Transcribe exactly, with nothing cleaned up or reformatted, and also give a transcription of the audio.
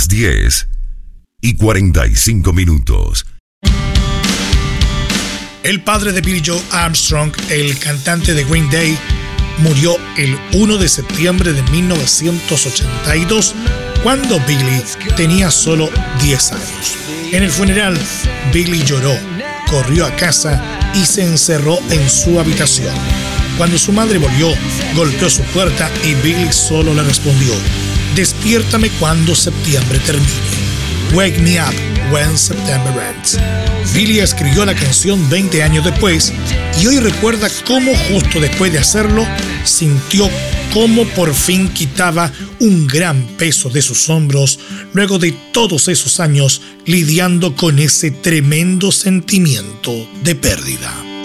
las diez y cuarenta y cinco minutos. El padre de Billie Joe Armstrong, el cantante de Green Day, murió el primero de septiembre de mil novecientos ochenta y dos, cuando Billie tenía solo diez años. En el funeral, Billie lloró, corrió a casa y se encerró en su habitación. Cuando su madre volvió, golpeó su puerta y Billie solo le respondió: despiértame cuando septiembre termine. Wake me up when September ends. Billie escribió la canción veinte años después y hoy recuerda cómo justo después de hacerlo sintió cómo por fin quitaba un gran peso de sus hombros luego de todos esos años lidiando con ese tremendo sentimiento de pérdida.